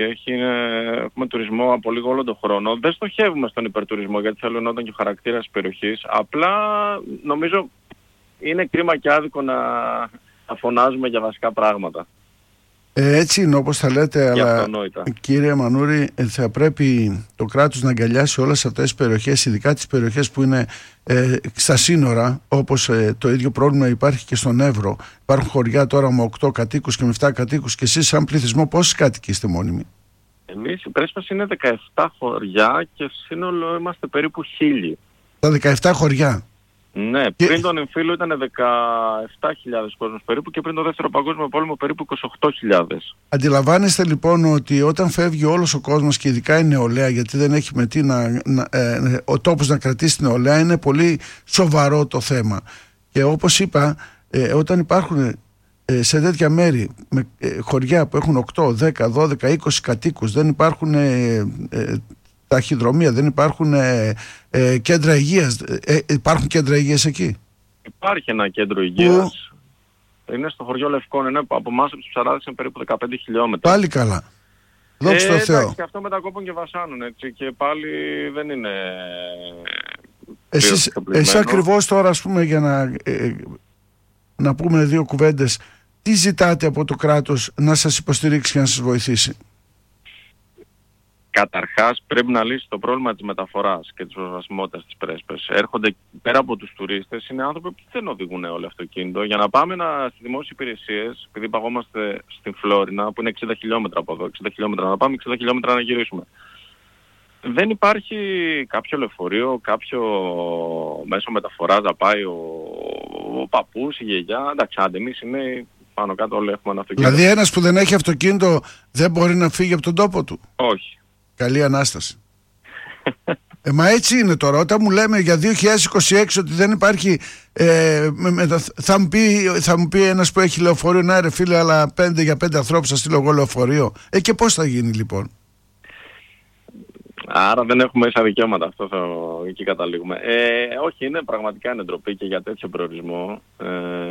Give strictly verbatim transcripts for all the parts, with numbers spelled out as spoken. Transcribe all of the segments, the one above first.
Έχει, έχουμε τουρισμό από λίγο όλο τον χρόνο. Δεν στοχεύουμε στον υπερτουρισμό γιατί θέλουν όταν και ο χαρακτήρας της περιοχής. Απλά νομίζω είναι κρίμα και άδικο να, να φωνάζουμε για βασικά πράγματα. Ε, έτσι είναι όπως θα λέτε, αλλά αυτονόητα. Κύριε Μανούρη, θα πρέπει το κράτος να αγκαλιάσει όλες αυτές τις περιοχές, ειδικά τις περιοχές που είναι ε, στα σύνορα, όπως ε, το ίδιο πρόβλημα υπάρχει και στον Εύρο. Υπάρχουν χωριά τώρα με οκτώ κατοίκους και με επτά κατοίκους, και εσείς σαν πληθυσμό πόσοι κάτοικοι είστε μόνιμοι? Εμείς η Πρέσπαση είναι δεκαεπτά χωριά και σύνολο είμαστε περίπου χίλιοι. Τα δεκαεπτά χωριά. Ναι, και... πριν τον εμφύλιο ήταν δεκαεπτά χιλιάδες κόσμος περίπου και πριν τον δεύτερο παγκόσμιο πόλεμο περίπου είκοσι οκτώ χιλιάδες. Αντιλαμβάνεστε λοιπόν ότι όταν φεύγει όλος ο κόσμος και ειδικά η νεολαία, γιατί δεν έχει με τι να, να, ε, ο τόπος να κρατήσει την νεολαία, είναι πολύ σοβαρό το θέμα. Και όπως είπα, ε, όταν υπάρχουν ε, σε τέτοια μέρη με ε, χωριά που έχουν οκτώ, δέκα, δώδεκα, είκοσι κατοίκους, δεν υπάρχουν ε, ε, ταχυδρομεία, δεν υπάρχουν ε, ε, κέντρα υγείας. Ε, υπάρχουν κέντρα υγείας εκεί? Υπάρχει ένα κέντρο υγείας. Που... Είναι στο χωριό Λευκών. Είναι από εμάς από τους Ψαράδες είναι περίπου δεκαπέντε χιλιόμετρα. Πάλι καλά. Δόξα τω ε, Θεώ. Εντάξει, και αυτό μετά κόπων και βασάνουν, έτσι. Και πάλι δεν είναι... Εσείς, εσείς ακριβώς τώρα, ας πούμε, για να, ε, να πούμε δύο κουβέντες, τι ζητάτε από το κράτος να σας υποστηρίξει και να σας βοηθήσει? Καταρχάς πρέπει να λύσει το πρόβλημα της μεταφοράς και της προσβασιμότητας της Πρέσπες. Έρχονται πέρα από τους τουρίστες, είναι άνθρωποι που δεν οδηγούν όλο αυτοκίνητο. Για να πάμε να, στις δημόσιες υπηρεσίες, επειδή παγόμαστε στην Φλόρινα, που είναι εξήντα χιλιόμετρα από εδώ, εξήντα χιλιόμετρα να πάμε, εξήντα χιλιόμετρα να γυρίσουμε. Δεν υπάρχει κάποιο λεωφορείο, κάποιο μέσο μεταφοράς να πάει ο, ο παππούς, η γιαγιά. Εντάξει, άντε, εμείς είναι πάνω κάτω όλοι έχουμε ένα αυτοκίνητο. Δηλαδή ένας που δεν έχει αυτοκίνητο δεν μπορεί να φύγει από τον τόπο του? Όχι. Καλή Ανάσταση. ε, μα έτσι είναι τώρα. Όταν μου λέμε για δύο χιλιάδες είκοσι έξι ότι δεν υπάρχει ε, με, με, θα, μου πει, θα μου πει ένας που έχει λεωφορείο, να ρε φίλε, αλλά πέντε για πέντε ανθρώπους θα στείλω εγώ λεωφορείο. Ε, και πώς θα γίνει λοιπόν? Άρα δεν έχουμε ίσα δικαιώματα, αυτό θα, εκεί καταλήγουμε. Ε, όχι, είναι πραγματικά είναι ντροπή και για τέτοιο προορισμό ε,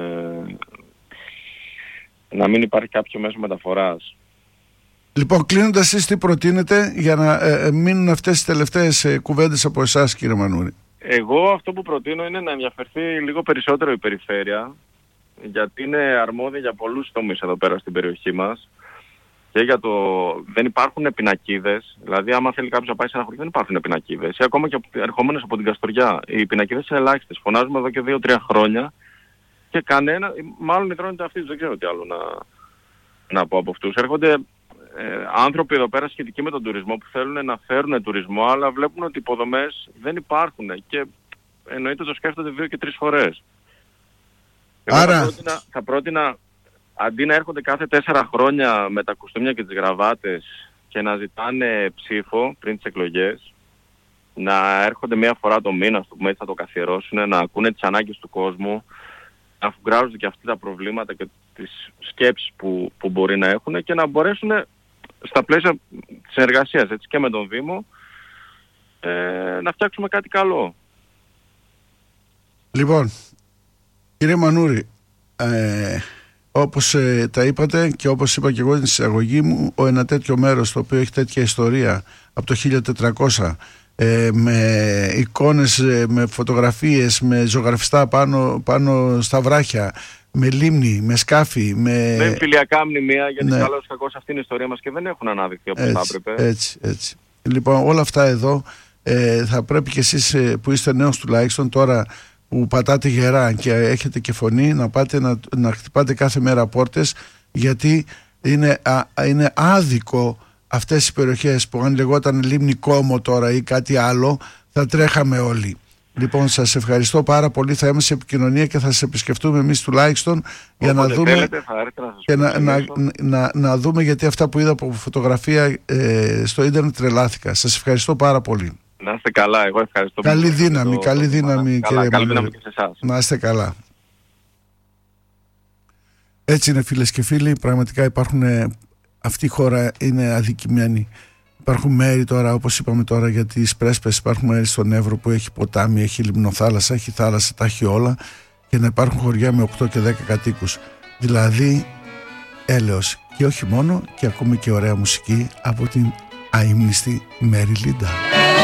να μην υπάρχει κάποιο μέσο μεταφοράς. Λοιπόν, κλείνοντας, εσείς τι προτείνετε για να ε, μείνουν αυτές τις τελευταίες ε, κουβέντες από εσάς, κύριε Μανούρη? Εγώ αυτό που προτείνω είναι να ενδιαφερθεί λίγο περισσότερο η περιφέρεια, γιατί είναι αρμόδια για πολλούς τομείς εδώ πέρα στην περιοχή μας. Και για το... δεν υπάρχουν πινακίδες, δηλαδή άμα θέλει κάποιος να πάει σε ένα χωριό δεν υπάρχουν πινακίδες. Ή ακόμα και ερχόμενος από την Καστοριά, οι πινακίδες είναι ελάχιστες. Φωνάζουμε εδώ και δύο τρία χρόνια και κανένα, μάλλον υδρώνεται αυτοί, δεν ξέρω τι άλλο να, να πω από αυτούς. Έρχονται ε, άνθρωποι εδώ πέρα σχετικοί με τον τουρισμό που θέλουν να φέρουν τουρισμό, αλλά βλέπουν ότι οι υποδομές δεν υπάρχουν και εννοείται το σκέφτονται δύο και τρεις φορές. Άρα... Θα πρότεινα, θα πρότεινα αντί να έρχονται κάθε τέσσερα χρόνια με τα κουστούμια και τις γραβάτες και να ζητάνε ψήφο πριν τις εκλογές, να έρχονται μία φορά το μήνα, στο πούμε έτσι θα το καθιερώσουν, να ακούνε τις ανάγκες του κόσμου, να αφουγκράζονται και αυτοί τα προβλήματα και τις σκέψεις που, που μπορεί να έχουν και να μπορέσουν στα πλαίσια της εργασίας, έτσι, και με τον Δήμο, ε, να φτιάξουμε κάτι καλό. Λοιπόν, κύριε Μανούρη, ε, όπως ε, τα είπατε και όπως είπα και εγώ στην εισαγωγή μου, ο ένα τέτοιο μέρος το οποίο έχει τέτοια ιστορία από το χίλια τετρακόσια, ε, με εικόνες, ε, με φωτογραφίες, με ζωγραφιστά πάνω, πάνω στα βράχια, με λίμνη, με σκάφη, με... με φιλιακά μνημεία, γιατί ναι. καλώς κακώς αυτή είναι η ιστορία μας και δεν έχουν ανάδειχθει όπως θα έπρεπε. Έτσι, έτσι. Λοιπόν, όλα αυτά εδώ ε, θα πρέπει και εσείς ε, που είστε νέος τουλάχιστον τώρα, που πατάτε γερά και έχετε και φωνή, να πάτε να, να χτυπάτε κάθε μέρα πόρτες, γιατί είναι, α, είναι άδικο αυτές οι περιοχές που αν λεγόταν Λίμνη Κόμο τώρα ή κάτι άλλο θα τρέχαμε όλοι. Λοιπόν, σας ευχαριστώ πάρα πολύ, θα είμαστε σε επικοινωνία και θα σας επισκεφτούμε εμείς τουλάχιστον για να δούμε, θέλετε, θα έρθετε να σας και να, να, να, να δούμε, γιατί αυτά που είδα από φωτογραφία ε, στο ίντερνετ τρελάθηκα. Σας ευχαριστώ πάρα πολύ. Να είστε καλά, εγώ ευχαριστώ. Καλή δύναμη, το, καλή το, δύναμη, καλά, κύριε καλή δύναμη και σε εσάς. Να είστε καλά. Έτσι είναι, φίλες και φίλοι, πραγματικά υπάρχουν, αυτή η χώρα είναι αδικημένη. Υπάρχουν μέρη τώρα, όπως είπαμε τώρα για τις Πρέσπες, υπάρχουν μέρη στον Εύρο που έχει ποτάμι, έχει λιμνοθάλασσα, έχει θάλασσα, τα έχει όλα, και να υπάρχουν χωριά με οκτώ και δέκα κατοίκους. Δηλαδή έλεος και όχι μόνο, και ακούμε και ωραία μουσική από την αείμνηστη Μέρι Λίντα.